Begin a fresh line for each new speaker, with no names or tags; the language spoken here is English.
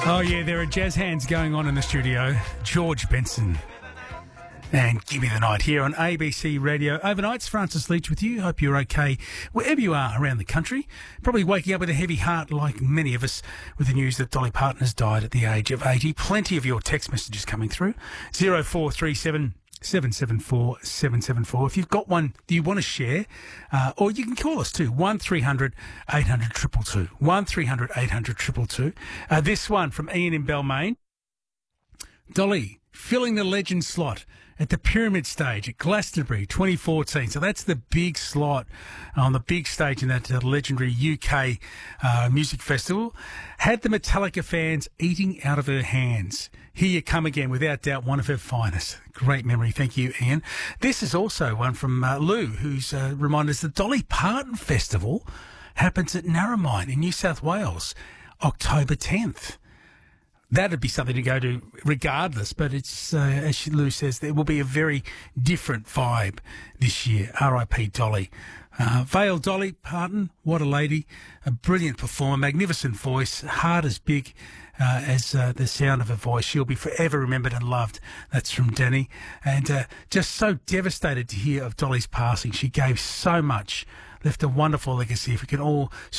Oh, yeah, there are jazz hands going on in the studio. George Benson and Give Me the Night here on ABC Radio. Overnight's Francis Leach with you. Hope you're okay wherever you are around the country. Probably waking up with a heavy heart like many of us with the news that Dolly Parton has died at the age of 80. Plenty of your text messages coming through. 0437 774 774. If you've got one that you want to share, or you can call us too, 1300 800 222. 1300 800 222. This one from Ian in Balmain. Dolly filling the legend slot at the Pyramid Stage at Glastonbury 2014. So that's the big slot on the big stage in that legendary UK music festival. Had the Metallica fans eating out of her hands. Here you come again, without doubt, one of her finest. Great memory. Thank you, Ian. This is also one from Lou, who's reminded us the Dolly Parton Festival happens at Narromine in New South Wales, October 10th. That'd be something to go to regardless, but it's, as Lou says, there will be a very different vibe this year. R.I.P. Dolly. Vale Dolly Parton, what a lady, a brilliant performer, magnificent voice, heart as big as the sound of her voice. She'll be forever remembered and loved. That's from Danny. And just so devastated to hear of Dolly's passing. She gave so much, left a wonderful legacy. If we can all